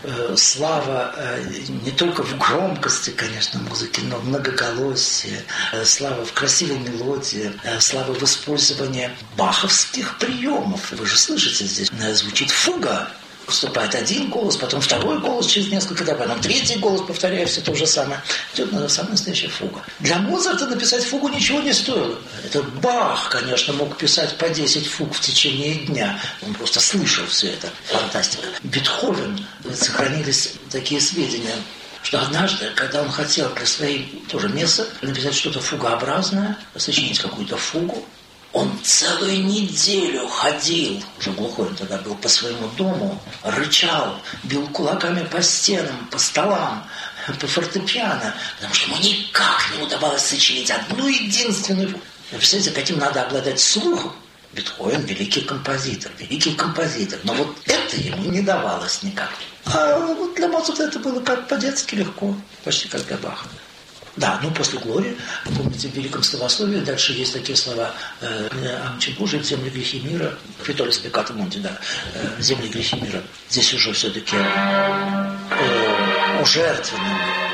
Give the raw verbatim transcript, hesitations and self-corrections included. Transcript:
э, слава э, не только в громкости, конечно, музыки, но в многоголосии, э, слава в красивой мелодии, э, слава в использовании баховских приемов. Вы же слышите, здесь э, звучит фуга. Вступает один голос, потом второй голос через несколько этапов, потом третий голос, повторяя все то же самое. Это самая настоящая фуга. Для Моцарта написать фугу ничего не стоило. Это Бах, конечно, мог писать по десять фуг в течение дня. Он просто слышал все это. Фантастика. Бетховен, сохранились такие сведения, что однажды, когда он хотел для своей тоже мессы написать что-то фугообразное, сочинить какую-то фугу, он целую неделю ходил, уже глухой он тогда был, по своему дому, рычал, бил кулаками по стенам, по столам, по фортепиано, потому что ему никак не удавалось сочинить одну единственную фугу. Вы представляете, каким надо обладать слухом? Бетховен – великий композитор, великий композитор, но вот это ему не давалось никак. А вот для Моцарта это было как по-детски легко, почти как для Баха. Да, ну после Глории, помните, в Великом Словословии дальше есть такие слова «Амчи Божий, земли грехи мира», «Фриторис пеката монти», да, «Земли грехи мира». Здесь уже все-таки о, о жертвенном